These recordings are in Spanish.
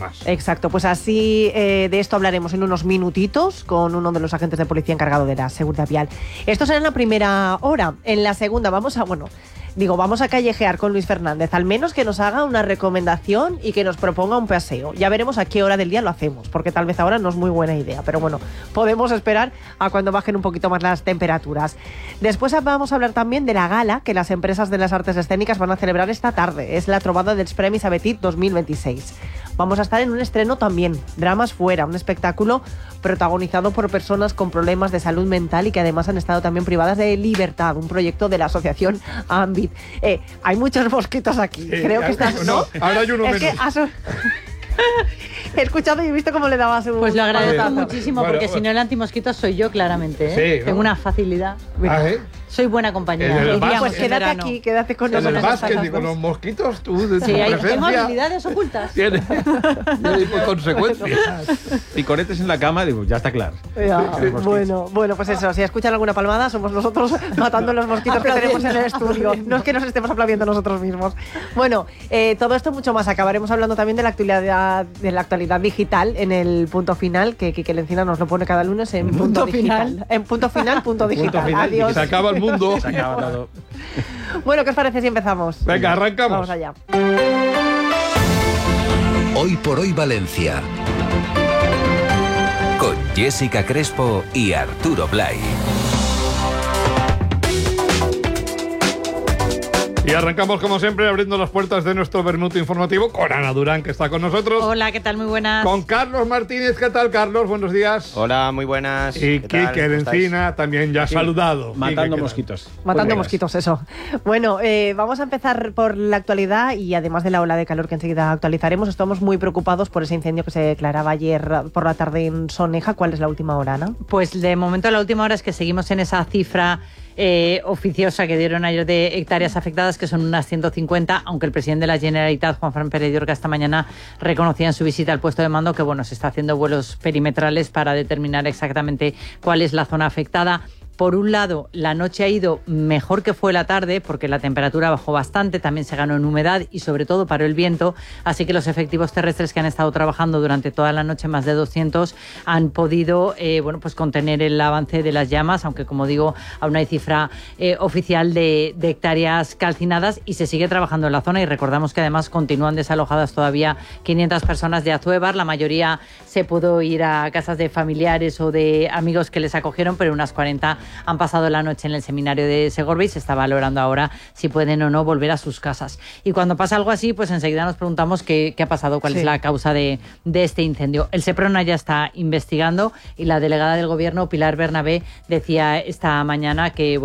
más. Exacto, pues así de esto hablaremos en unos minutitos con uno de los agentes de policía encargado de la seguridad vial. Esto será en la primera hora. En la segunda vamos a callejear con Luis Fernández, al menos que nos haga una recomendación y que nos proponga un paseo. Ya veremos a qué hora del día lo hacemos, porque tal vez ahora no es muy buena idea, pero bueno, podemos esperar a cuando bajen un poquito más las temperaturas. Después vamos a hablar también de la gala que las empresas de las artes escénicas van a celebrar esta tarde. Es la trobada dels Premis Abetit 2026. Vamos a estar en un estreno también, Dramas Fuera, un espectáculo protagonizado por personas con problemas de salud mental y que además han estado también privadas de libertad, un proyecto de la asociación Ambit. Hay muchos mosquitos aquí, creo que estás... No, ahora hay uno menos. Que he escuchado y he visto cómo le daba su... Pues lo agradezco muchísimo, porque si no el antimosquito soy yo claramente, ¿eh? Sí, tengo una facilidad. Soy buena compañera. Pues quédate aquí, quédate con nosotros. En el básquet, digo, los mosquitos, tú de tu presencia... tengo habilidades ocultas. Tiene por consecuencia. picoretes en la cama, digo, ya está claro. Bueno, pues eso, si escuchan alguna palmada, somos nosotros matando los mosquitos que tenemos en el estudio. No es que nos estemos aplaudiendo nosotros mismos. Bueno, todo esto mucho más. Acabaremos hablando también de la actualidad digital en el punto final, que Quique Lencina nos lo pone cada lunes en punto digital. En punto final, punto digital. Adiós. Se acaba el mundo. Se acaba todo. Bueno, ¿qué os parece si empezamos? Venga, arrancamos. Vamos allá. Hoy por hoy Valencia. Con Jessica Crespo y Arturo Blay. Y arrancamos como siempre abriendo las puertas de nuestro Bernuto informativo con Ana Durán, que está con nosotros. Hola, ¿qué tal? Muy buenas. Con Carlos Martínez. ¿Qué tal, Carlos? Buenos días. Hola, muy buenas. Y Quique Lencina también ya saludado. Matando mosquitos. Matando mosquitos, eso. Bueno, vamos a empezar por la actualidad y además de la ola de calor que enseguida actualizaremos, estamos muy preocupados por ese incendio que se declaraba ayer por la tarde en Soneja. ¿Cuál es la última hora, Ana? Pues de momento la última hora es que seguimos en esa cifra oficiosa que dieron ayer de hectáreas afectadas, que son unas 150, aunque el presidente de la Generalitat, Juanfran Pérez-Llorca, esta mañana reconocía en su visita al puesto de mando que se está haciendo vuelos perimetrales para determinar exactamente cuál es la zona afectada. Por un lado, la noche ha ido mejor que fue la tarde, porque la temperatura bajó bastante, también se ganó en humedad y sobre todo paró el viento, así que los efectivos terrestres que han estado trabajando durante toda la noche, más de 200, han podido contener el avance de las llamas, aunque como digo, aún hay cifra oficial de hectáreas calcinadas y se sigue trabajando en la zona. Y recordamos que además continúan desalojadas todavía 500 personas de Azuévar, la mayoría se pudo ir a casas de familiares o de amigos que les acogieron, pero unas 40 han pasado la noche en el seminario de Segorbe y se está valorando ahora si pueden o no volver a sus casas. Y cuando pasa algo así, pues enseguida nos preguntamos qué ha pasado, cuál es la causa de este incendio. El Seprona ya está investigando y la delegada del Gobierno, Pilar Bernabé, decía esta mañana que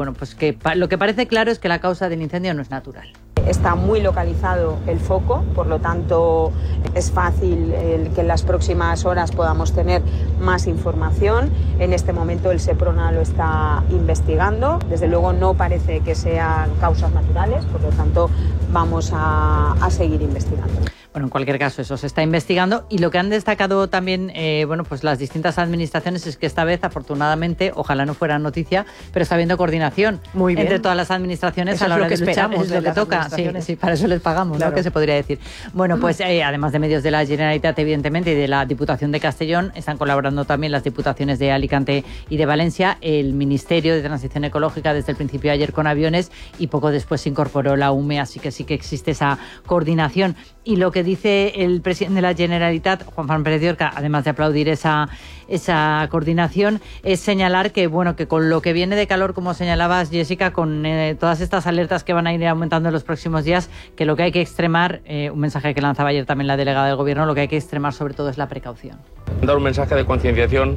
lo que parece claro es que la causa del incendio no es natural. Está muy localizado el foco, por lo tanto es fácil que en las próximas horas podamos tener más información. En este momento el Seprona lo está investigando. Desde luego no parece que sean causas naturales, por lo tanto vamos a seguir investigando. Bueno, en cualquier caso, eso se está investigando y lo que han destacado también las distintas administraciones es que esta vez, afortunadamente, ojalá no fuera noticia, pero está habiendo coordinación entre todas las administraciones. Eso a la hora es lo que de luchar, esperamos es lo que toca. Sí, para eso les pagamos, claro. ¿No? Que se podría decir. Bueno, pues además de medios de la Generalitat, evidentemente, y de la Diputación de Castellón, están colaborando también las diputaciones de Alicante y de Valencia, el Ministerio de Transición Ecológica desde el principio de ayer con aviones y poco después se incorporó la UME, así que sí que existe esa coordinación. Y lo que dice el presidente de la Generalitat, Juanfran Pérez-Llorca, además de aplaudir esa coordinación, es señalar que con lo que viene de calor, como señalabas, Jessica, con todas estas alertas que van a ir aumentando en los próximos días, que lo que hay que extremar, un mensaje que lanzaba ayer también la delegada del Gobierno, lo que hay que extremar sobre todo es la precaución. Dar un mensaje de concienciación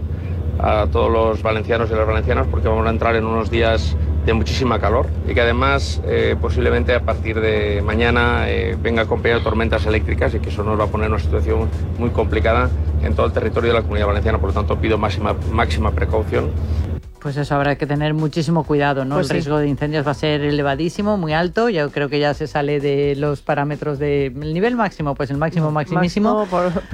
a todos los valencianos y las valencianas, porque vamos a entrar en unos días de muchísima calor y que además posiblemente a partir de mañana venga acompañado de tormentas eléctricas y que eso nos va a poner en una situación muy complicada en todo el territorio de la Comunidad Valenciana. Por lo tanto, pido máxima precaución. Pues eso, habrá que tener muchísimo cuidado, ¿no? Pues el riesgo de incendios va a ser elevadísimo, muy alto. Yo creo que ya se sale de los parámetros del nivel máximo, pues el maximísimo.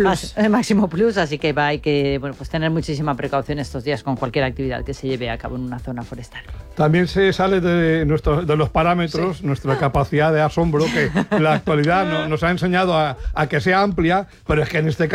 Máximo plus, así que hay que tener muchísima precaución estos días con cualquier actividad que se lleve a cabo en una zona forestal. También se sale de los parámetros, nuestra capacidad de asombro, que la actualidad nos ha enseñado a que sea amplia, pero es que en este caso